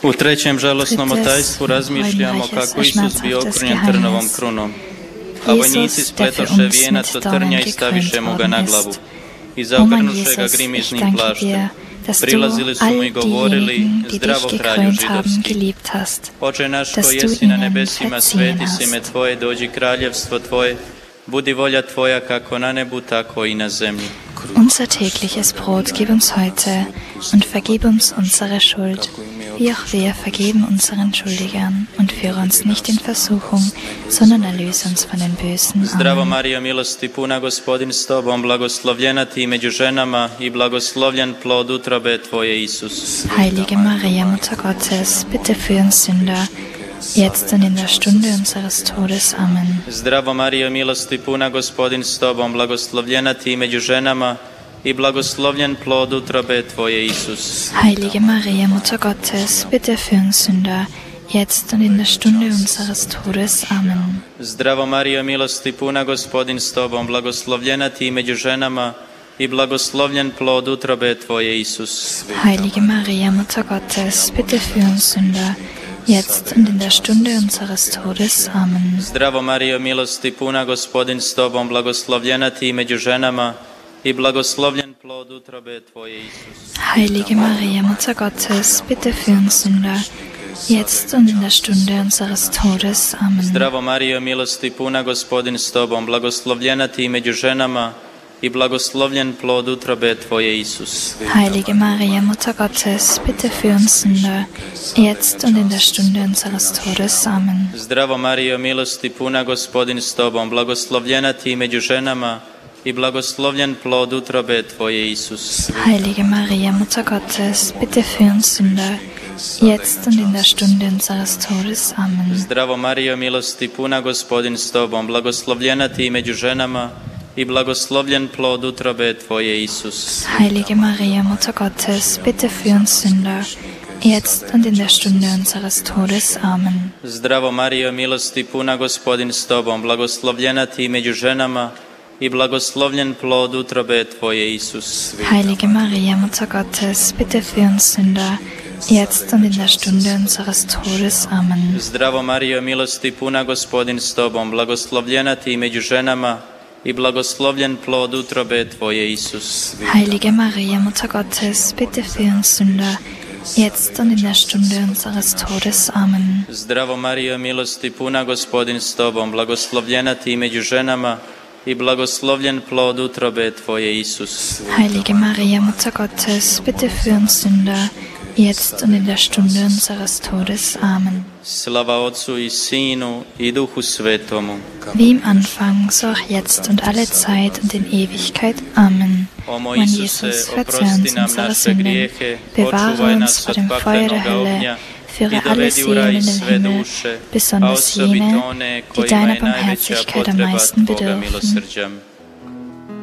U trećem žalosnom otajstvu razmišljamo kako Isus bio okrunjen trnovom krunom, a vojnici spletoše vijenac od trnja i staviše mu ga na glavu i zaogrnuše ga grimiznim plaštem. Prilazili su mu i govorili: Zdravo, kralju židovski. Oče naš koji jesi na nebesima, sveti se ime Tvoje, dođi kraljevstvo Tvoje, budi volja Tvoja kako na nebu, tako i na zemlji. Unser tägliches Brot gib uns heute und vergib uns unsere Schuld, wie auch wir vergeben unseren Schuldigern, und führe uns nicht in Versuchung, sondern erlöse uns von den Bösen. Zdravo Amen. Marijo, milosti puna, Gospodin s Tobom, blagoslovljena ti među ženama i blagoslovljen plod utrobe Tvoje, Isus. Heilige Maria, Mutter Gottes, bitte für uns Sünder, jetzt und in der Stunde unseres Todes. Amen. Zdravo Marijo, milosti puna, Gospodin s Tobom, blagoslovljena ti među ženama i blagoslovljen plod utrobe Tvoje, Isus. Heilige Maria, Mutter Gottes, bitte für uns Sünder, jetzt und in der Stunde unseres Todes. Amen. Zdravo Marijo, milosti puna, Gospodin s Tobom, blagoslovljena ti među ženama i blagoslovljen plod utrobe Tvoje, Isus. Heilige Maria, Mutter Gottes, bitte für uns Sünder, jetzt und in der Stunde unseres Todes. Amen. Zdravo Marijo, milosti puna, Gospodin s Tobom, blagoslovljena ti među ženama i blagoslovljen plod utrobe Tvoje, Isus. Heilige Maria, Mutter Gottes, bitte für uns Sünder, jetzt und in der Stunde unseres Todes. Amen. Zdravo Marijo, milosti puna, Gospodin s Tobom, blagoslovljena ti među ženama i blagoslovljen plod utrobe Tvoje, Isus. Heilige Maria, Mutter Gottes, bitte für uns Sünder, jetzt und in der Stunde unseres Todes. Amen. Zdravo Marijo, milosti puna, Gospodin s Tobom, blagoslovljena ti među ženama i blagoslovljen plod utrobe Tvoje, Isus. Heilige Maria, Mutter Gottes, bitte für uns Sünder, jetzt und in der Stunde unseres Todes. Amen. Zdravo Marijo, milosti puna, Gospodin s Tobom, blagoslovljena ti među ženama i blagoslovljen plod utrobe Tvoje, Isus. Heilige Maria, Mutter Gottes, bitte für uns Sünder, jetzt und in der Stunde unseres Todes. Amen. Zdravo Marijo, milosti puna, Gospodin s Tobom, blagoslovljena ti među ženama i blagoslovljen plod utrobe Tvoje, Isus. Heilige Maria, Mutter Gottes, bitte für uns Sünder, jetzt und in der Stunde unseres Todes. Amen. Zdravo Marijo, milosti puna, Gospodin s Tobom, blagoslovljena ti među ženama i blagoslovljen plod utrobe Tvoje, Isus. Heilige Maria, Mutter Gottes, bitte für uns Sünder, jetzt und in der Stunde unseres Todes. Amen. Zdravo Marijo, milosti puna, Gospodin s Tobom, blagoslovljena ti među ženama i blagoslovljen plod utrobe Tvoje, Isus. Heilige Maria, Mutter Gottes, bitte für uns Sünder, jetzt und in der Stunde unseres Todes. Amen. Slava Otcu i Sinu i Duhu Svetomu. Wie im Anfang, so auch jetzt und alle Zeit und in Ewigkeit. Amen. Mein Jesus, verzeih uns unsere Sünden, bewahre uns vor dem Feuer der Hölle, führe alle Seelen in den Himmel, besonders jene, die deiner Barmherzigkeit am meisten bedürfen.